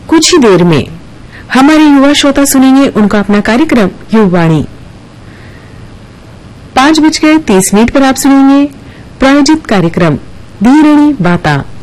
कुछ ही देर में हमारे युवा श्रोता सुनेंगे उनका अपना कार्यक्रम युवावाणी। 5:30 पर आप सुनेंगे प्रायोजित कार्यक्रम धीरणी बाता।